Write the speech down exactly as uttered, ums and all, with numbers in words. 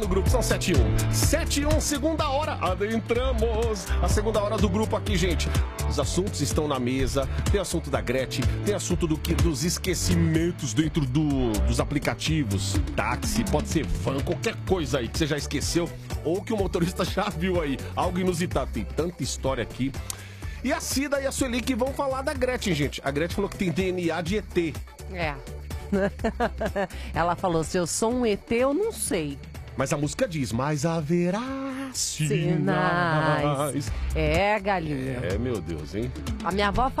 No grupo são sete e um. sete e um, segunda hora. Adentramos a segunda hora do grupo aqui, gente. Os assuntos estão na mesa. Tem assunto da Gretchen, tem assunto do que, dos esquecimentos dentro do, dos aplicativos. Táxi, pode ser van, qualquer coisa aí que você já esqueceu ou que o motorista já viu aí. Algo inusitado. Tem tanta história aqui. E a Cida e a Sueli que vão falar da Gretchen, gente. A Gretchen falou que tem D N A de E T. É. Ela falou, se eu sou um E T, eu não sei. Mas a música diz, mas haverá sinais. Sinais. É, galinha. É, meu Deus, hein? A minha avó